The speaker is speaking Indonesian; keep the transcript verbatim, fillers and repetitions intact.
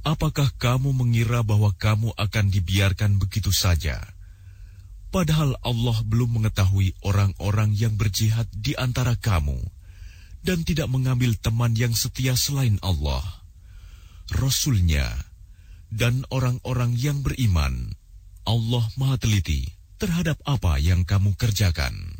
Apakah kamu mengira bahwa kamu akan dibiarkan begitu saja? Padahal Allah belum mengetahui orang-orang yang berjihad di antara kamu dan tidak mengambil teman yang setia selain Allah, Rasul-Nya, dan orang-orang yang beriman. Allah Maha Teliti terhadap apa yang kamu kerjakan.